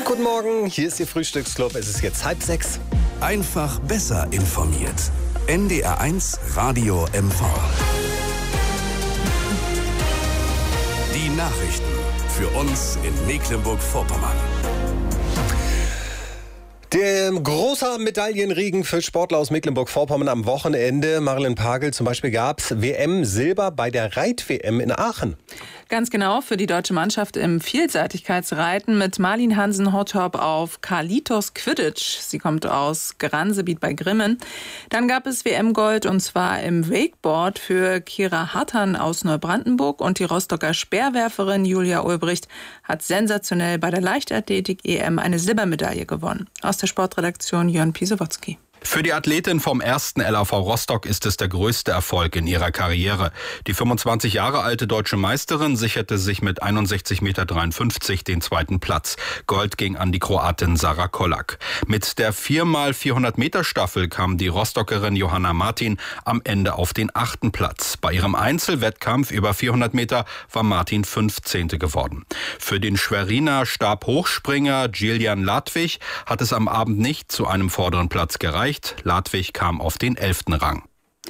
Guten Morgen, hier ist Ihr Frühstücksclub. Es ist jetzt 5:30. Einfach besser informiert. NDR1 Radio MV. Die Nachrichten für uns in Mecklenburg-Vorpommern. Der große Medaillenregen für Sportler aus Mecklenburg-Vorpommern am Wochenende. Marilyn Pagel, zum Beispiel gab es WM-Silber bei der Reit-WM in Aachen. Ganz genau, für die deutsche Mannschaft im Vielseitigkeitsreiten mit Marlin Hansen-Hottop auf Carlitos Quidditch. Sie kommt aus Gransebiet bei Grimmen. Dann gab es WM-Gold und zwar im Wakeboard für Kira Hartern aus Neubrandenburg. Und die Rostocker Speerwerferin Julia Ulbricht hat sensationell bei der Leichtathletik-EM eine Silbermedaille gewonnen. Aus der Sportredaktion Jörn Pisowotzki. Für die Athletin vom 1. LAV Rostock ist es der größte Erfolg in ihrer Karriere. Die 25 Jahre alte deutsche Meisterin sicherte sich mit 61,53 Meter den zweiten Platz. Gold ging an die Kroatin Sara Kolak. Mit der 4x400 Meter Staffel kam die Rostockerin Johanna Martin am Ende auf den 8. Platz. Bei ihrem Einzelwettkampf über 400 Meter war Martin 15. geworden. Für den Schweriner Stabhochspringer Gillian Ladwig hat es am Abend nicht zu einem vorderen Platz gereicht. Ladwig kam auf den 11. Rang.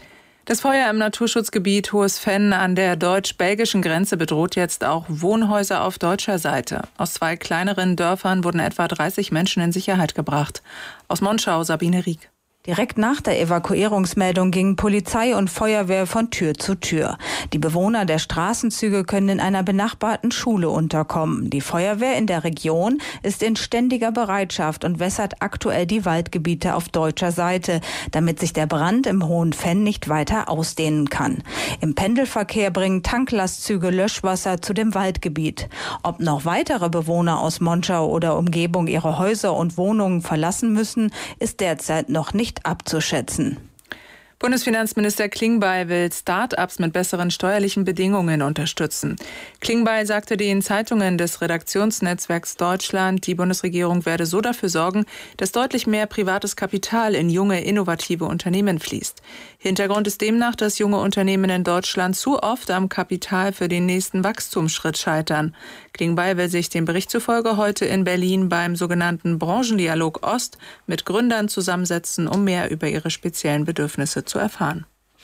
Das Feuer im Naturschutzgebiet Hohes Venn an der deutsch-belgischen Grenze bedroht jetzt auch Wohnhäuser auf deutscher Seite. Aus 2 kleineren Dörfern wurden etwa 30 Menschen in Sicherheit gebracht. Aus Monschau Sabine Rieck. Direkt nach der Evakuierungsmeldung gingen Polizei und Feuerwehr von Tür zu Tür. Die Bewohner der Straßenzüge können in einer benachbarten Schule unterkommen. Die Feuerwehr in der Region ist in ständiger Bereitschaft und wässert aktuell die Waldgebiete auf deutscher Seite, damit sich der Brand im Hohen Venn nicht weiter ausdehnen kann. Im Pendelverkehr bringen Tanklastzüge Löschwasser zu dem Waldgebiet. Ob noch weitere Bewohner aus Monschau oder Umgebung ihre Häuser und Wohnungen verlassen müssen, ist derzeit noch nicht abzuschätzen. Bundesfinanzminister Klingbeil will Start-ups mit besseren steuerlichen Bedingungen unterstützen. Klingbeil sagte den Zeitungen des Redaktionsnetzwerks Deutschland, die Bundesregierung werde so dafür sorgen, dass deutlich mehr privates Kapital in junge, innovative Unternehmen fließt. Hintergrund ist demnach, dass junge Unternehmen in Deutschland zu oft am Kapital für den nächsten Wachstumsschritt scheitern. Klingbeil will sich dem Bericht zufolge heute in Berlin beim sogenannten Branchendialog Ost mit Gründern zusammensetzen, um mehr über ihre speziellen Bedürfnisse zu erfahren.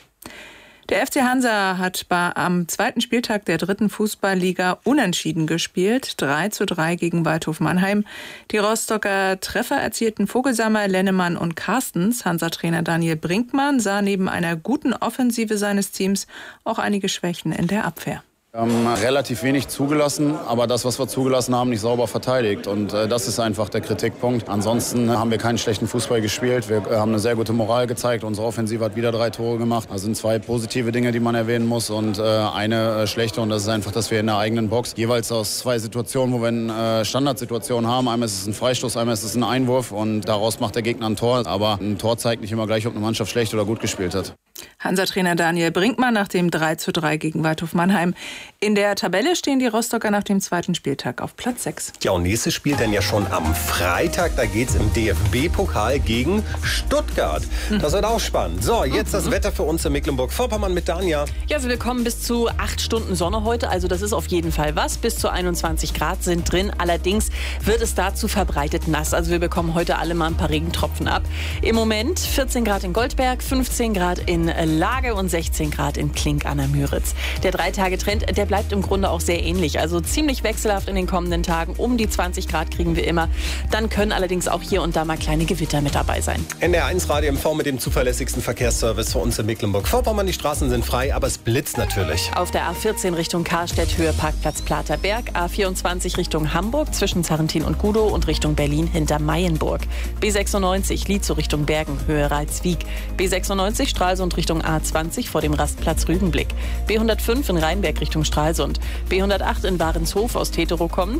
Der FC Hansa hat am 2. Spieltag der 3. Fußballliga unentschieden gespielt, 3:3 gegen Waldhof Mannheim. Die Rostocker Treffer erzielten Vogelsammer, Lennemann und Carstens. Hansa-Trainer Daniel Brinkmann sah neben einer guten Offensive seines Teams auch einige Schwächen in der Abwehr. Wir haben relativ wenig zugelassen, aber das, was wir zugelassen haben, nicht sauber verteidigt. Und das ist einfach der Kritikpunkt. Ansonsten haben wir keinen schlechten Fußball gespielt. Wir haben eine sehr gute Moral gezeigt. Unsere Offensive hat wieder 3 Tore gemacht. Das sind 2 positive Dinge, die man erwähnen muss und eine schlechte. Und das ist einfach, dass wir in der eigenen Box jeweils aus 2 Situationen, wo wir eine Standardsituation haben. Einmal ist es ein Freistoß, einmal ist es ein Einwurf. Und daraus macht der Gegner ein Tor. Aber ein Tor zeigt nicht immer gleich, ob eine Mannschaft schlecht oder gut gespielt hat. Hansa-Trainer Daniel Brinkmann nach dem 3:3 gegen Waldhof Mannheim. In der Tabelle stehen die Rostocker nach dem 2. Spieltag auf Platz 6. Ja, und nächstes Spiel dann ja schon am Freitag. Da geht's im DFB-Pokal gegen Stuttgart. Das wird auch spannend. So, jetzt das Wetter für uns in Mecklenburg-Vorpommern mit Danja. Ja, also wir kommen bis zu 8 Stunden Sonne heute. Also das ist auf jeden Fall was. Bis zu 21 Grad sind drin. Allerdings wird es dazu verbreitet nass. Also wir bekommen heute alle mal ein paar Regentropfen ab. Im Moment 14 Grad in Goldberg, 15 Grad in Lage und 16 Grad in Klink an der Müritz. Der 3-Tage-Trend, der bleibt im Grunde auch sehr ähnlich. Also ziemlich wechselhaft in den kommenden Tagen. Um die 20 Grad kriegen wir immer. Dann können allerdings auch hier und da mal kleine Gewitter mit dabei sein. NDR1 Radio MV mit dem zuverlässigsten Verkehrsservice für uns in Mecklenburg-Vorpommern. Die Straßen sind frei, aber es blitzt natürlich. Auf der A14 Richtung Karstedt, Höhe Parkplatz Platerberg. A24 Richtung Hamburg zwischen Zarrentin und Gudow und Richtung Berlin hinter Mayenburg. B96 Lietzow Richtung Bergen, Höhe Ralswiek. B96 Stralsund Richtung A20 vor dem Rastplatz Rügenblick. B105 in Rheinberg Richtung Stralsund. B108 in Warenshof aus Teterow kommend.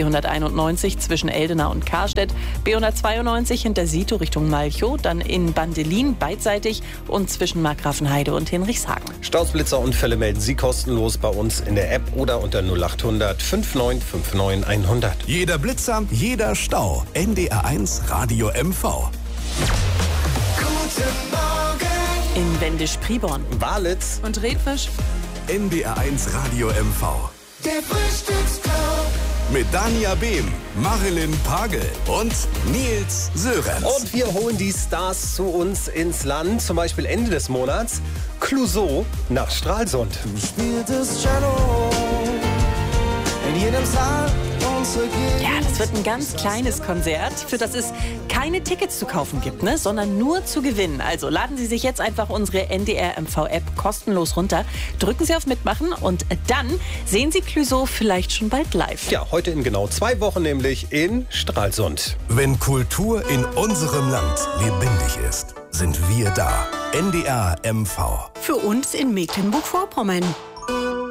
B191 zwischen Eldena und Karstedt. B192 hinter Sito Richtung Malchow. Dann in Bandelin beidseitig und zwischen Markgrafenheide und Hinrichshagen. Stausblitzerunfälle melden Sie kostenlos bei uns in der App oder unter 0800 5959 100. Jeder Blitzer, jeder Stau. NDR1 Radio MV. Guten Morgen. In Wendisch-Priborn, Walitz Und Redfisch. NDR1 Radio MV. Der Frühstücksclub. Mit Dania Behm, Marilyn Pagel und Nils Sörenz. Und wir holen die Stars zu uns ins Land, zum Beispiel Ende des Monats. Clouseau nach Stralsund. Spielt das Cello in jedem Saal. Ja, das wird ein ganz kleines Konzert, für das es keine Tickets zu kaufen gibt, sondern nur zu gewinnen. Also laden Sie sich jetzt einfach unsere NDR MV-App kostenlos runter, drücken Sie auf Mitmachen und dann sehen Sie Clouseau vielleicht schon bald live. Ja, heute in genau 2 Wochen, nämlich in Stralsund. Wenn Kultur in unserem Land lebendig ist, sind wir da. NDR MV. Für uns in Mecklenburg-Vorpommern.